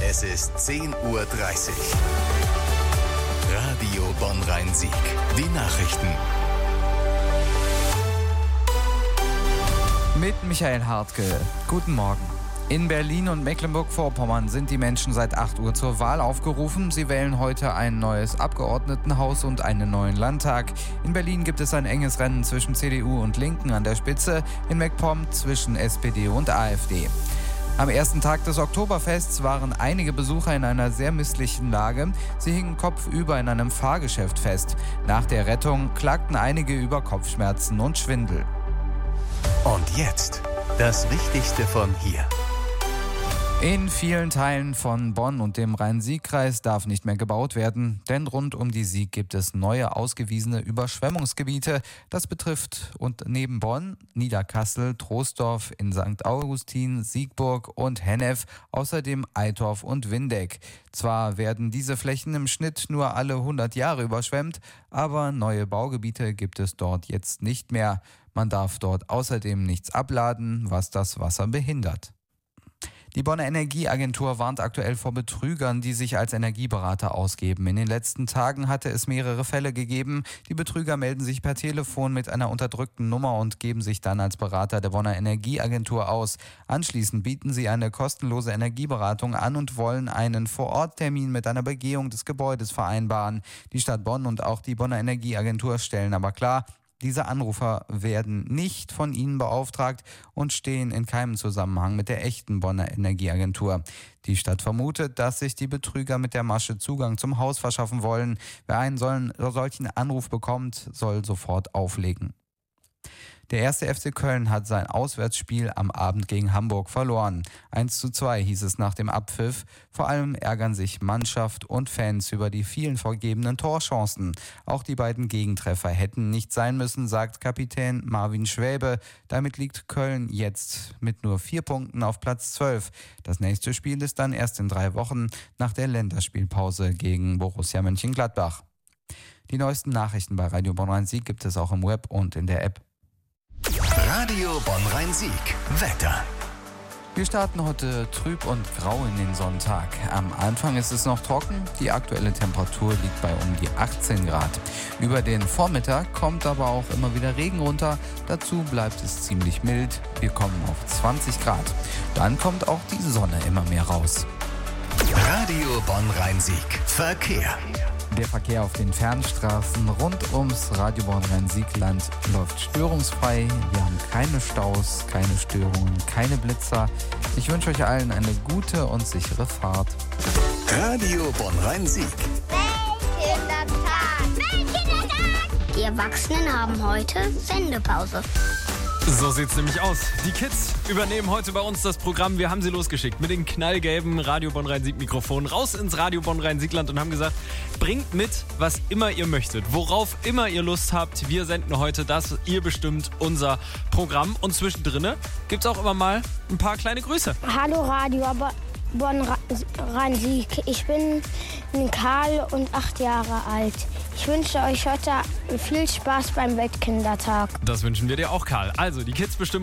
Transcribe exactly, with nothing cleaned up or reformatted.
Es ist zehn Uhr dreißig. Radio Bonn-Rhein-Sieg. Die Nachrichten. Mit Michael Hartke. Guten Morgen. In Berlin und Mecklenburg-Vorpommern sind die Menschen seit acht Uhr zur Wahl aufgerufen. Sie wählen heute ein neues Abgeordnetenhaus und einen neuen Landtag. In Berlin gibt es ein enges Rennen zwischen C D U und Linken an der Spitze, in MacPom zwischen S P D und AfD. Am ersten Tag des Oktoberfests waren einige Besucher in einer sehr misslichen Lage. Sie hingen kopfüber in einem Fahrgeschäft fest. Nach der Rettung klagten einige über Kopfschmerzen und Schwindel. Und jetzt das Wichtigste von hier. In vielen Teilen von Bonn und dem Rhein-Sieg-Kreis darf nicht mehr gebaut werden, denn rund um die Sieg gibt es neue ausgewiesene Überschwemmungsgebiete. Das betrifft und neben Bonn, Niederkassel, Troisdorf in Sankt Augustin, Siegburg und Hennef außerdem Eitorf und Windeck. Zwar werden diese Flächen im Schnitt nur alle hundert Jahre überschwemmt, aber neue Baugebiete gibt es dort jetzt nicht mehr. Man darf dort außerdem nichts abladen, was das Wasser behindert. Die Bonner Energieagentur warnt aktuell vor Betrügern, die sich als Energieberater ausgeben. In den letzten Tagen hatte es mehrere Fälle gegeben. Die Betrüger melden sich per Telefon mit einer unterdrückten Nummer und geben sich dann als Berater der Bonner Energieagentur aus. Anschließend bieten sie eine kostenlose Energieberatung an und wollen einen Vor-Ort-Termin mit einer Begehung des Gebäudes vereinbaren. Die Stadt Bonn und auch die Bonner Energieagentur stellen aber klar, diese Anrufer werden nicht von ihnen beauftragt und stehen in keinem Zusammenhang mit der echten Bonner Energieagentur. Die Stadt vermutet, dass sich die Betrüger mit der Masche Zugang zum Haus verschaffen wollen. Wer einen solchen Anruf bekommt, soll sofort auflegen. Der erste F C Köln hat sein Auswärtsspiel am Abend gegen Hamburg verloren. eins zu zwei hieß es nach dem Abpfiff. Vor allem ärgern sich Mannschaft und Fans über die vielen vergebenen Torchancen. Auch die beiden Gegentreffer hätten nicht sein müssen, sagt Kapitän Marvin Schwäbe. Damit liegt Köln jetzt mit nur vier Punkten auf Platz zwölf. Das nächste Spiel ist dann erst in drei Wochen nach der Länderspielpause gegen Borussia Mönchengladbach. Die neuesten Nachrichten bei Radio Bonn-Rhein-Sieg gibt es auch im Web und in der App. Radio Bonn-Rhein-Sieg. Wetter. Wir starten heute trüb und grau in den Sonntag. Am Anfang ist es noch trocken, die aktuelle Temperatur liegt bei um die achtzehn Grad. Über den Vormittag kommt aber auch immer wieder Regen runter, dazu bleibt es ziemlich mild, wir kommen auf zwanzig Grad. Dann kommt auch die Sonne immer mehr raus. Radio Bonn-Rhein-Sieg. Verkehr. Der Verkehr auf den Fernstraßen rund ums Radio Bonn-Rhein-Sieg-Land läuft störungsfrei. Wir haben keine Staus, keine Störungen, keine Blitzer. Ich wünsche euch allen eine gute und sichere Fahrt. Radio Bonn-Rhein-Sieg. Weltkindertag! Weltkindertag! Die Erwachsenen haben heute Sendepause. So sieht's nämlich aus. Die Kids übernehmen heute bei uns das Programm. Wir haben sie losgeschickt mit den knallgelben Radio Bonn-Rhein-Sieg-Mikrofonen raus ins Radio Bonn-Rhein-Siegland und haben gesagt, bringt mit, was immer ihr möchtet, worauf immer ihr Lust habt. Wir senden heute das, ihr bestimmt unser Programm. Und zwischendrin gibt's auch immer mal ein paar kleine Grüße. Hallo Radio Bonn-Rhein-Sieg. Ich bin Karl und acht Jahre alt. Ich wünsche euch heute viel Spaß beim Weltkindertag. Das wünschen wir dir auch, Karl. Also, die Kids bestimmen